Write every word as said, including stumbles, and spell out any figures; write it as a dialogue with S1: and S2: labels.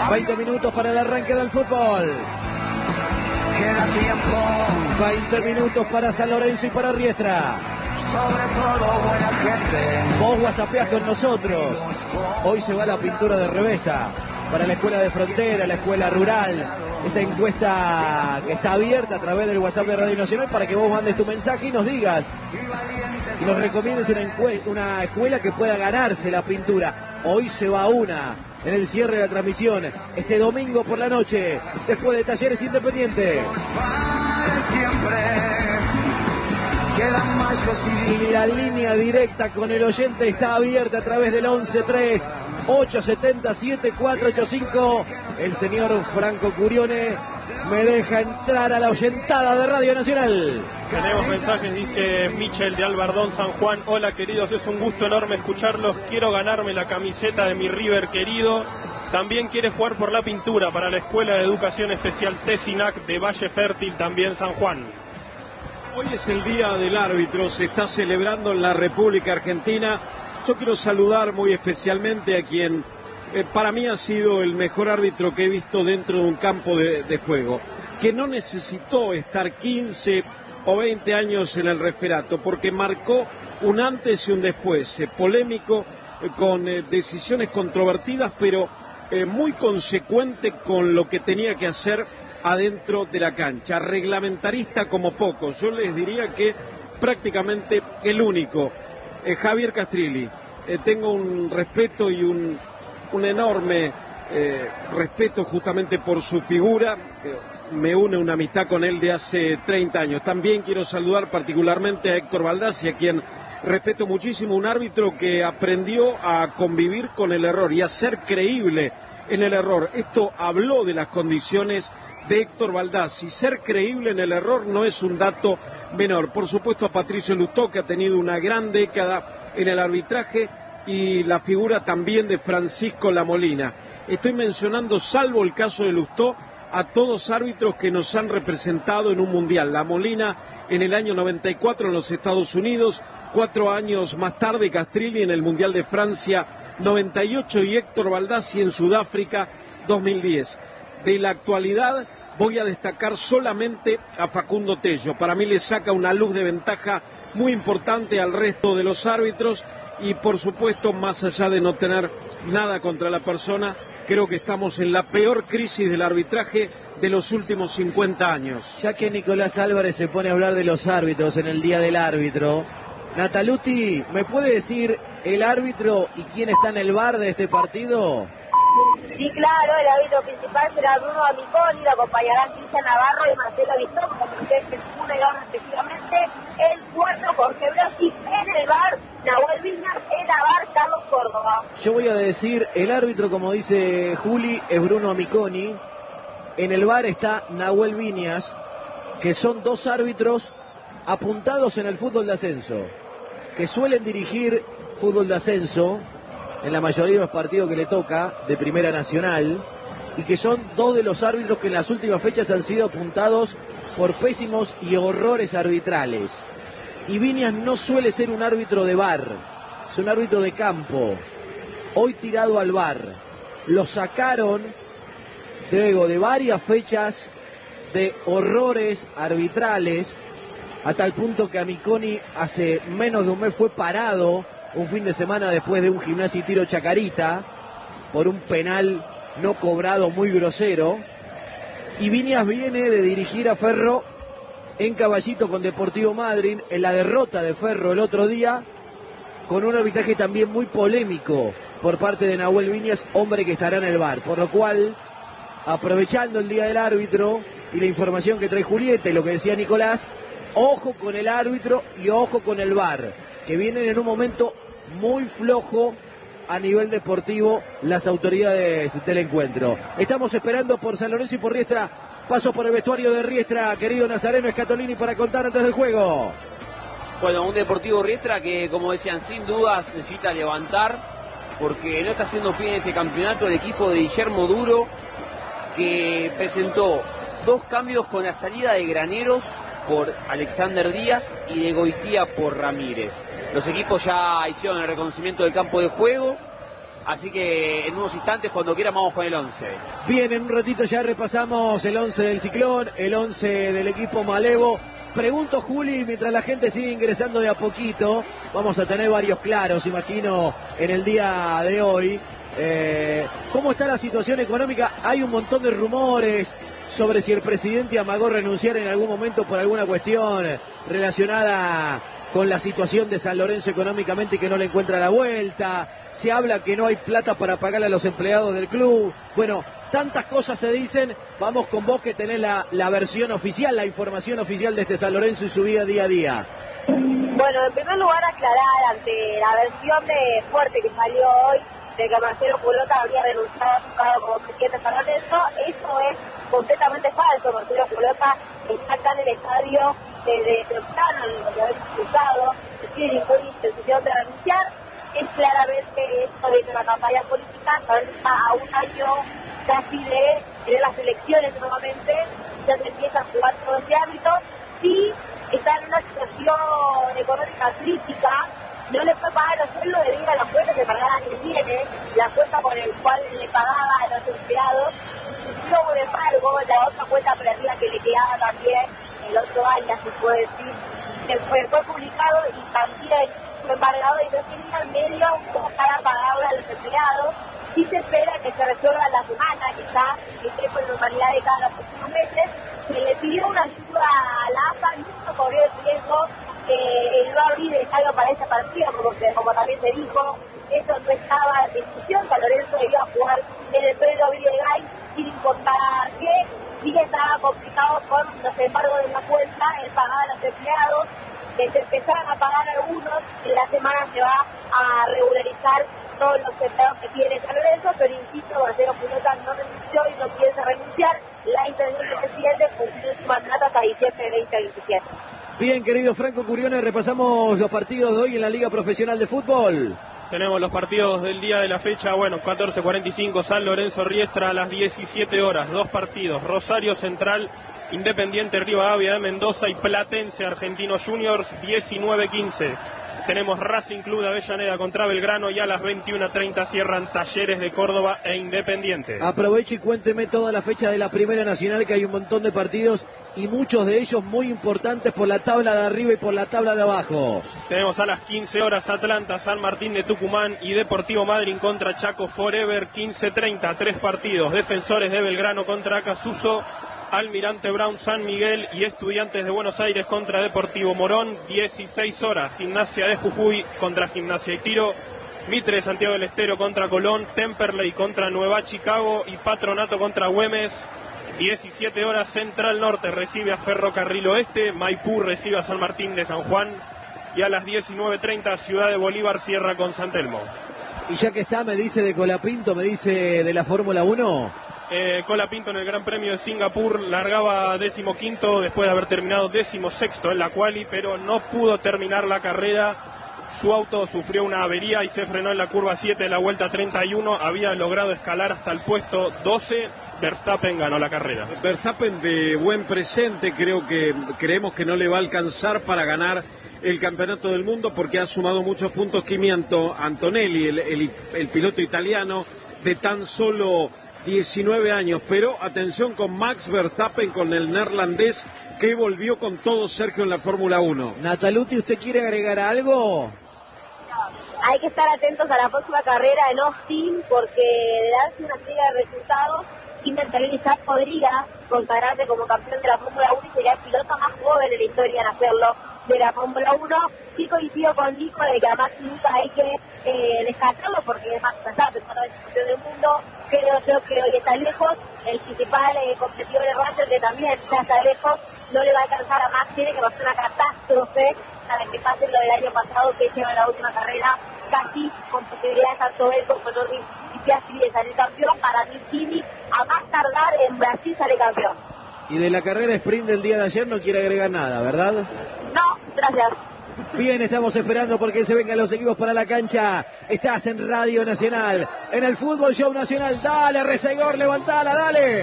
S1: veinte minutos para el arranque del fútbol.
S2: Queda tiempo.
S1: veinte minutos para San Lorenzo y para Riestra.
S2: Sobre todo buena gente.
S1: Vos whatsappeás con nosotros. Hoy se va la pintura de Revesta para la escuela de frontera, la escuela rural. Esa encuesta que está abierta a través del WhatsApp de Radio Nacional para que vos mandes tu mensaje y nos digas y nos recomiendes una, una escuela que pueda ganarse la pintura. Hoy se va una en el cierre de la transmisión este domingo por la noche, después de Talleres Independiente. Y la línea directa con el oyente está abierta a través del once tres ocho siete siete cuatro ocho cinco. El señor Franco Curione me deja entrar a la oyentada de Radio Nacional.
S3: Tenemos mensajes, dice Michel de Albardón, San Juan. Hola queridos, es un gusto enorme escucharlos. Quiero ganarme la camiseta de mi River querido. También quiere jugar por la pintura para la Escuela de Educación Especial Tesinac de Valle Fértil, también San Juan.
S4: Hoy es el Día del Árbitro, se está celebrando en la República Argentina. Yo quiero saludar muy especialmente a quien eh, para mí ha sido el mejor árbitro que he visto dentro de un campo de, de juego, que no necesitó estar quince o veinte años en el referato, porque marcó un antes y un después, eh, polémico, eh, con eh, decisiones controvertidas, pero eh, muy consecuente con lo que tenía que hacer adentro de la cancha, reglamentarista como pocos. Yo les diría que prácticamente el único, eh, Javier Castrilli. Eh, tengo un respeto y un, un enorme eh, respeto justamente por su figura. Eh, me une una amistad con él de hace treinta años. También quiero saludar particularmente a Héctor Baldassi, a quien respeto muchísimo, un árbitro que aprendió a convivir con el error y a ser creíble en el error. Esto habló de las condiciones de Héctor Baldassi. Ser creíble en el error no es un dato menor. Por supuesto a Patricio Lustó, que ha tenido una gran década en el arbitraje, y la figura también de Francisco Lamolina. Estoy mencionando, salvo el caso de Lustó, a todos árbitros que nos han representado en un mundial. Lamolina en el año noventa y cuatro en los Estados Unidos, cuatro años más tarde Castrilli en el Mundial de Francia noventa y ocho y Héctor Baldassi en Sudáfrica dos mil diez. De la actualidad voy a destacar solamente a Facundo Tello. Para mí le saca una luz de ventaja muy importante al resto de los árbitros y, por supuesto, más allá de no tener nada contra la persona, creo que estamos en la peor crisis del arbitraje de los últimos cincuenta años.
S1: Ya que Nicolás Álvarez se pone a hablar de los árbitros en el Día del Árbitro, Nataluti, ¿me puede decir el árbitro y quién está en el V A R de este partido?
S5: Sí, claro, el árbitro principal será Bruno Amiconi, lo acompañarán Cristian Navarro y Marcelo Bistón, como ustedes mencionaron respectivamente. El cuarto, Jorge Brosi, en el V A R, Nahuel Viñas, en la V A R, Carlos Córdoba.
S1: Yo voy a decir, el árbitro, como dice Juli, es Bruno Amiconi. En el V A R está Nahuel Viñas, que son dos árbitros apuntados en el fútbol de ascenso, que suelen dirigir fútbol de ascenso en la mayoría de los partidos que le toca de Primera Nacional, y que son dos de los árbitros que en las últimas fechas han sido apuntados por pésimos y horrores arbitrales. Y Viñas no suele ser un árbitro de V A R, es un árbitro de campo, hoy tirado al V A R. Lo sacaron luego de varias fechas de horrores arbitrales, a tal punto que Amiconi hace menos de un mes fue parado un fin de semana después de un Gimnasia y Tiro Chacarita por un penal no cobrado muy grosero. Y Viñas viene de dirigir a Ferro en Caballito con Deportivo Madryn, en la derrota de Ferro el otro día, con un arbitraje también muy polémico por parte de Nahuel Viñas, hombre que estará en el V A R. Por lo cual, aprovechando el Día del Árbitro y la información que trae Julieta y lo que decía Nicolás, ojo con el árbitro y ojo con el V A R, que vienen en un momento muy flojo a nivel deportivo las autoridades del encuentro. Estamos esperando por San Lorenzo y por Riestra. Paso por el vestuario de Riestra, querido Nazareno Escatolini, para contar antes del juego.
S6: Bueno, un Deportivo Riestra que, como decían, sin dudas necesita levantar, porque no está haciendo pie en este campeonato el equipo de Guillermo Duro, que presentó dos cambios con la salida de Graneros por Alexander Díaz y de Goitía por Ramírez. Los equipos ya hicieron el reconocimiento del campo de juego. Así que en unos instantes, cuando quieran, vamos con el once.
S1: Bien, en un ratito ya repasamos el once del Ciclón, el once del equipo Malevo. Pregunto, Juli, mientras la gente sigue ingresando de a poquito, vamos a tener varios claros, imagino, en el día de hoy. Eh, ¿Cómo está la situación económica? Hay un montón de rumores sobre si el presidente amagó renunciar en algún momento por alguna cuestión relacionada con la situación de San Lorenzo económicamente y que no le encuentra la vuelta. Se habla que no hay plata para pagarle a los empleados del club. Bueno, tantas cosas se dicen. Vamos con vos que tenés la, la versión oficial, la información oficial de este San Lorenzo y su vida día a día.
S5: Bueno, en primer lugar aclarar ante la versión de fuerte que salió hoy de que Marcelo Culota había renunciado a su cargo como presidente de San Lorenzo. Eso es completamente falso. Marcelo Culota está acá en el estadio desde temprano, en lo que habéis escuchado, no tiene ninguna intención de renunciar. Es claramente esto de una campaña política, San Lorenzo está a un año casi de tener las elecciones nuevamente, ya se empieza a jugar todo ese ámbito. Sí, está en una situación económica crítica. No le fue pagar el sueldo debido a las cuentas que pagaba que tiene, la cuenta con el cual le pagaba a los empleados. Luego de embargo, la otra cuenta perdida que le quedaba también el otro año, se puede decir, que fue, fue publicado y también fue embargado y no tenía medio para pagarle a los empleados. Sí se espera que se resuelva la semana, quizá que esté con normalidad de cada próximos meses. Se le pidió una ayuda a la A F A, no corrió el riesgo que el no abrir el estadio para ese partido, como, que, como también se dijo, eso no estaba en discusión. San Lorenzo debía jugar en el Pedro Villegas, sin importar que sí estaba complicado con los embargos de la cuenta, el pagar a los empleados, que se empezaron a pagar algunos, en la semana se va a regularizar todos los empleados que tiene San Lorenzo, pero insisto, Marcelo Culota no renunció y no piensa renunciar. La intención del presidente continúa su mandato hasta diciembre de veinte veintisiete.
S1: Bien, querido Franco Curione, repasamos los partidos de hoy en la Liga Profesional de Fútbol.
S3: Tenemos los partidos del día de la fecha, bueno, catorce cuarenta y cinco, San Lorenzo Riestra a las diecisiete horas, dos partidos, Rosario Central, Independiente Rivadavia de Mendoza y Platense Argentinos Juniors, diecinueve quince. Tenemos Racing Club de Avellaneda contra Belgrano y a las veintiuna treinta cierran Talleres de Córdoba e Independiente.
S1: Aproveche y cuénteme toda la fecha de la Primera Nacional, que hay un montón de partidos y muchos de ellos muy importantes por la tabla de arriba y por la tabla de abajo.
S3: Tenemos a las quince horas Atlanta, San Martín de Tucumán y Deportivo Madryn contra Chaco Forever, quince treinta, tres partidos, Defensores de Belgrano contra Acasuso, Almirante Brown San Miguel y Estudiantes de Buenos Aires contra Deportivo Morón, dieciséis horas, Gimnasia de Jujuy contra Gimnasia y Tiro, Mitre de Santiago del Estero contra Colón, Temperley contra Nueva Chicago y Patronato contra Güemes, diecisiete horas, Central Norte recibe a Ferrocarril Oeste, Maipú recibe a San Martín de San Juan y a las diecinueve treinta Ciudad de Bolívar cierra con San Telmo.
S1: Y ya que está, me dice de Colapinto, me dice de la Fórmula uno.
S3: Eh, Colapinto en el Gran Premio de Singapur largaba décimo quinto después de haber terminado décimo sexto en la quali, pero no pudo terminar la carrera. Su auto sufrió una avería y se frenó en la curva siete de la vuelta treinta y uno. Había logrado escalar hasta el puesto doce. Verstappen ganó la carrera.
S4: Verstappen de buen presente, creo que creemos que no le va a alcanzar para ganar el campeonato del mundo porque ha sumado muchos puntos Kimi Antonelli, el, el, el piloto italiano de tan solo diecinueve años, pero atención con Max Verstappen, con el neerlandés que volvió con todo, Sergio, en la Fórmula uno.
S1: Nataluti, ¿usted quiere agregar algo?
S5: Hay que estar atentos a la próxima carrera en Austin porque de darse una serie de resultados, Kimi Antonelli ya podría consagrarse como campeón de la Fórmula uno y sería el piloto más joven en la historia en hacerlo de la Fórmula uno. Sí coincido con Nico de que además nunca hay que eh, descartarlo porque es más Verstappen, cuando es campeón del mundo. Creo yo que hoy está lejos, el principal eh, competidor de Russell, que también ya está lejos, no le va a alcanzar a Max, tiene que pasar una catástrofe para que pase lo del año pasado, que lleva la última carrera casi con posibilidades tanto él como Norris y Piastri de salir campeón. Para mí Kimi, a más tardar en Brasil, sale campeón.
S1: Y de la carrera sprint del día de ayer no quiere agregar nada, ¿verdad?
S5: No, gracias.
S1: Bien, estamos esperando porque se vengan los equipos para la cancha. Estás en Radio Nacional, en el Fútbol Show Nacional. Dale, Resegor, levantala, dale.